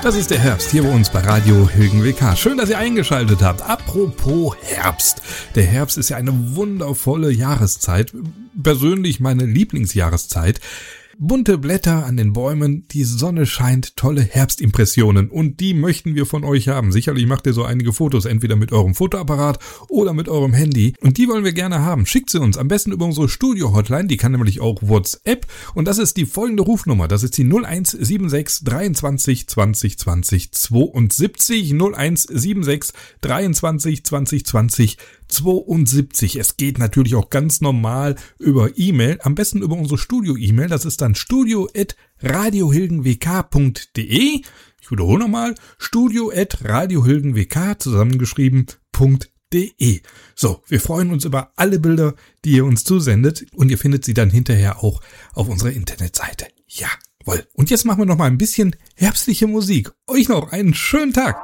Das ist der Herbst hier bei uns bei Radio Hilgen WK. Schön, dass ihr eingeschaltet habt. Apropos Herbst. Der Herbst ist ja eine wundervolle Jahreszeit. Persönlich meine Lieblingsjahreszeit. Bunte Blätter an den Bäumen, die Sonne scheint, tolle Herbstimpressionen und die möchten wir von euch haben. Sicherlich macht ihr so einige Fotos, entweder mit eurem Fotoapparat oder mit eurem Handy und die wollen wir gerne haben. Schickt sie uns am besten über unsere Studio-Hotline, die kann nämlich auch WhatsApp und das ist die folgende Rufnummer. Das ist die 0176 23 20 20 72 0176 23 20 20 72. Es geht natürlich auch ganz normal über E-Mail, am besten über unsere Studio-E-Mail, das ist dann studio@radiohilgenwk.de. Ich wiederhole nochmal, studio@radiohilgenwk zusammengeschrieben.de. So, wir freuen uns über alle Bilder, die ihr uns zusendet und ihr findet sie dann hinterher auch auf unserer Internetseite. Jawohl. Und jetzt machen wir noch mal ein bisschen herbstliche Musik. Euch noch einen schönen Tag.